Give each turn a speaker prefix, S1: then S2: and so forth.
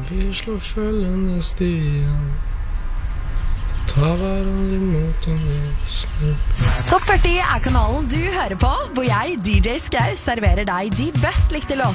S1: vi slår følgende stier. Ta hverandre imot om vi slipper.
S2: Topp 40 er kanalen du hører på, hvor jeg, DJ Skau, serverer deg de best likte låtene